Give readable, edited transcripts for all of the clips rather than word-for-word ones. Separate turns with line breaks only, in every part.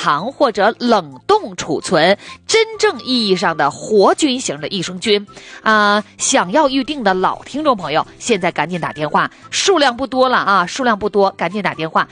藏或者冷冻储存真正意义上的活菌型的益生菌想要预定的老听众朋友，现在赶紧打电话，数量不多了啊，数量不多，赶紧打电话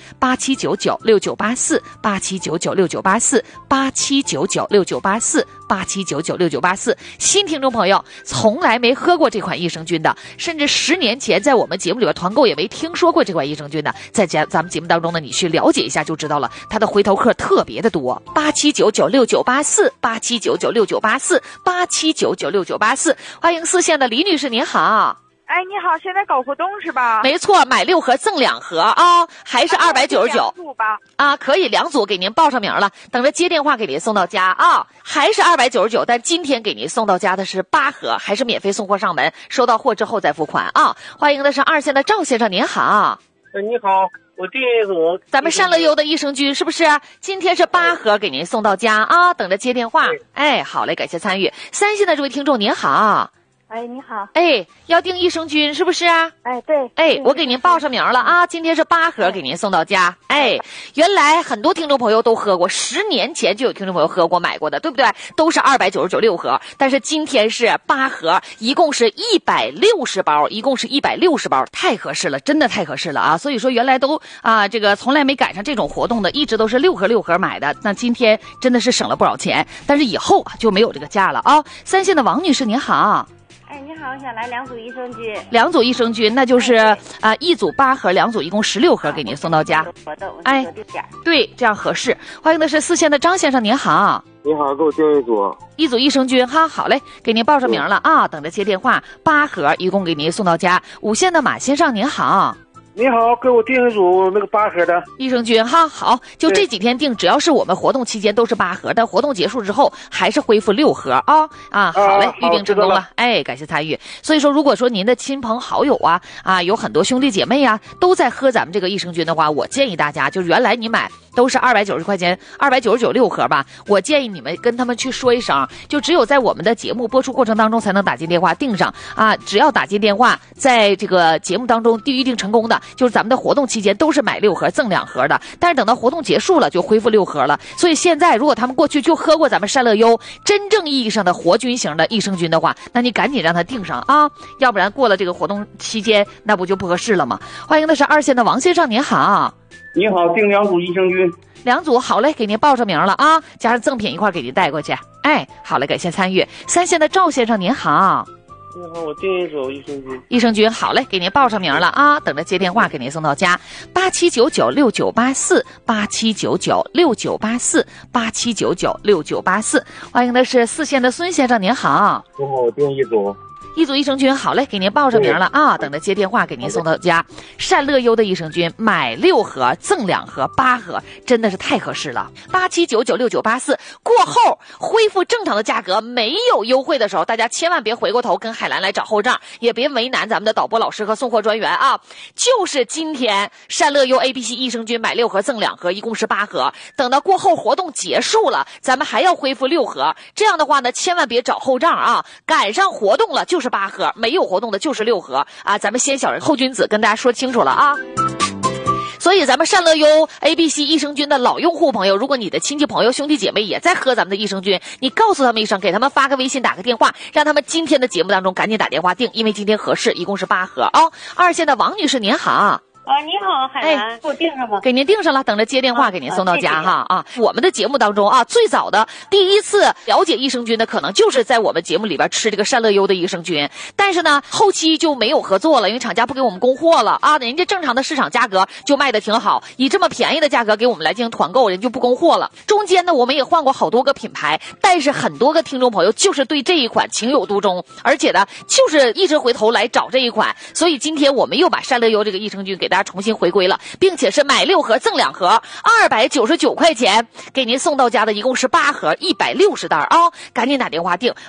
87996984，87996984，87996984，新听众朋友从来没喝过这款益生菌的，甚至10年前在我们节目里边团购也没听说过这款益生菌的，在咱们节目当中呢，你去了解一下就知道了，它的回头客特别的多。87996984，87996984，87996984，欢迎4线的李女士，您好。
哎，你好，现在搞活动是吧？
没错，买6盒赠2盒啊，还是299啊，可以2组给您报上名了，等着接电话给您送到家啊，还是299，但今天给您送到家的是8盒，还是免费送货上门，收到货之后再付款啊。欢迎的是2线的赵先生，您好。
你好，我订一组
咱们善乐优的益生菌是不是？今天是8盒给您送到家啊，等着接电话。哎，好嘞，感谢参与。3线的这位听众您好。
哎，你好。
哎，要订益生菌是不是啊？
哎，对。
哎，我给您报上名了啊，今天是8盒给您送到家。哎，原来很多听众朋友都喝过，10年前就有听众朋友喝过买过的，对不对？都是299盒，但是今天是8盒，一共是160包，一共是160包，太合适了，真的太合适了啊！所以说原来都这个从来没赶上这种活动的，一直都是6盒买的，那今天真的是省了不少钱，但是以后就没有这个价了啊。3线的王女士您好。
哎，你好，我想来2组益生菌。
2组益生菌，那就是1组8盒，2组一共16盒给您送到家。哎，对，这样合适。欢迎的是4线的张先生，您好。
你好，给我订
一组益生菌哈，好嘞，给您报上名了啊，等着接电话。8盒一共给您送到家。5线的马先生，您好。
你好，给我订一组那个8盒的
益生菌哈，好，就这几天订，只要是我们活动期间都是8盒，但活动结束之后还是恢复6盒啊，好嘞，预定成功了，哎，感谢参与。所以说，如果说您的亲朋好友有很多兄弟姐妹都在喝咱们这个益生菌的话，我建议大家，就原来你买都是290块钱，299盒吧，我建议你们跟他们去说一声，就只有在我们的节目播出过程当中才能打进电话订上啊，只要打进电话，在这个节目当中预定成功的，就是咱们的活动期间都是买6盒赠2盒的，但是等到活动结束了就恢复6盒了。所以现在如果他们过去就喝过咱们善乐优真正意义上的活菌型的益生菌的话，那你赶紧让他订上啊，要不然过了这个活动期间那不就不合适了吗？欢迎的是2线的王先生，您好。
你好，订2组益生菌。
2组，好嘞，给您报上名了啊，加上赠品一块给您带过去。哎，好嘞，感谢参与。3线的赵先生，您好。
你好，我订一组益生菌。
益生菌，好嘞，给您报上名了啊，等着接电话给您送到家。87996984，87996984，87996984。欢迎的是4线的孙先生，您好。
你好，我订一组
益生菌，好嘞，给您报上名了啊，等着接电话给您送到家。善乐优的益生菌，买6盒赠2盒，8盒，真的是太合适了。87996984过后恢复正常的价格，没有优惠的时候，大家千万别回过头跟海兰来找后账，也别为难咱们的导播老师和送货专员啊。就是今天善乐优 ABC 益生菌买6盒赠2盒，一共是8盒，等到过后活动结束了，咱们还要恢复6盒，这样的话呢，千万别找后账啊，赶上活动了就是8盒，没有活动的就是6盒啊！咱们先小人后君子，跟大家说清楚了啊。所以咱们善乐优 ABC 益生菌的老用户朋友，如果你的亲戚朋友兄弟姐妹也在喝咱们的益生菌，你告诉他们一声，给他们发个微信打个电话，让他们今天的节目当中赶紧打电话订，因为今天合适，一共是8盒啊。2线的王女士您好。
你好，海兰，给我订上吗？
给您订上了，等着接电话给您送到家哈我们的节目当中最早的第一次了解益生菌的，可能就是在我们节目里边吃这个善乐优的益生菌，但是呢，后期就没有合作了，因为厂家不给我们供货了人家正常的市场价格就卖的挺好，以这么便宜的价格给我们来进行团购，人就不供货了。中间呢，我们也换过好多个品牌，但是很多个听众朋友就是对这一款情有独钟，而且呢，就是一直回头来找这一款，所以今天我们又把善乐优这个益生菌给大家重新回归了，并且是买6盒赠2盒，299块钱给您送到家的，一共是8盒，160袋赶紧打电话订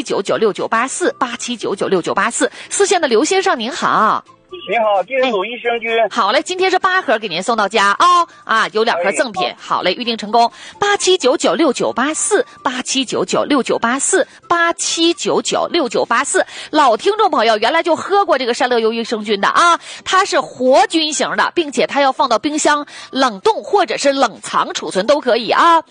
87996984，87996984。4线的刘先生您好。
你好，订一组益生菌。
好嘞，今天是8盒给您送到家有2盒赠品。好嘞，预定成功。87996984，87996984，87996984。老听众朋友原来就喝过这个善乐优益生菌的它是活菌型的，并且它要放到冰箱冷冻或者是冷藏储存都可以